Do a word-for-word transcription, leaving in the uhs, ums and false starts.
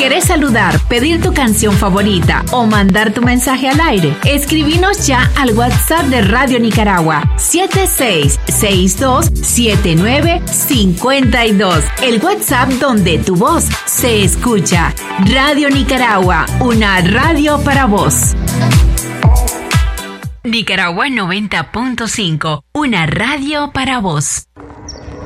¿Querés saludar, pedir tu canción favorita o mandar tu mensaje al aire? Escribinos ya al WhatsApp de Radio Nicaragua siete seis seis dos siete nueve cinco dos. El WhatsApp donde tu voz se escucha. Radio Nicaragua, una radio para vos. Nicaragua noventa punto cinco, una radio para vos.